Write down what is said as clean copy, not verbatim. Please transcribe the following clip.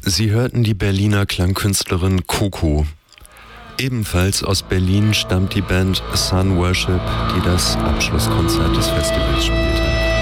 Sie hörten die Berliner Klangkünstlerin Coco. Ebenfalls aus Berlin stammt die Band Sun Worship, die das Abschlusskonzert des Festivals spielte.